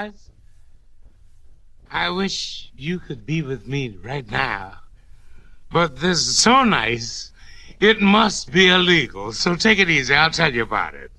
guys? I wish you could be with me right now. But this is so nice, it must be illegal. So take it easy. I'll tell you about it.